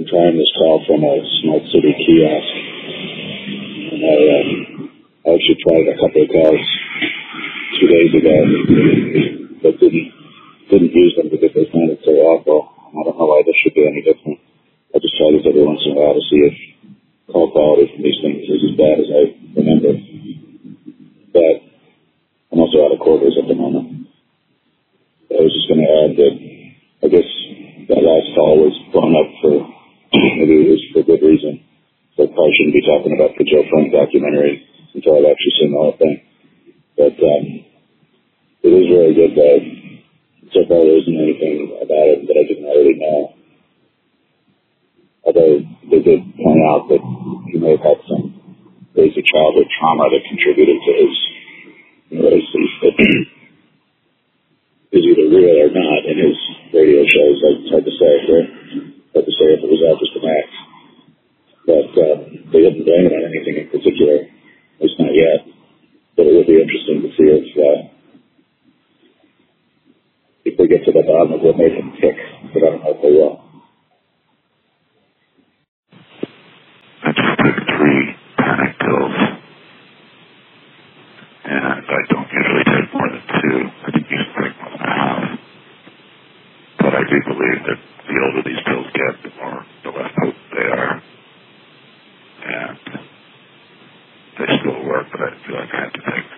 trying this call from a smart city kiosk. And I actually tried a couple of calls 2 days ago, but didn't use them because they sounded so awful. I don't know why this should be any different. I just try this every once in a while to see if call quality from these things is as bad as I remember. But I'm also out of quarters at the moment. I was just going to add that I guess that last call was blown up for, maybe it was for good reason. So I probably shouldn't be talking about the Joe Frank documentary until I've actually seen the whole thing. But it is really good, though. So far there isn't anything about it that I didn't already know. Although they did point out that he may have had some basic childhood trauma that contributed to his neuroses that is either real or not in his radio shows. Like, it's hard to say, right? Hard to say if it was all just an act. But they didn't blame it on anything in particular, at least not yet. But it would be interesting to see if they get to the bottom of what made him tick. But I don't know if they will. I just took 3 panic pills, and I don't usually take more than 2. I think you should take 1.5. But I do believe that the older these pills get, the less potent they are. And they still work, but I feel like I have to take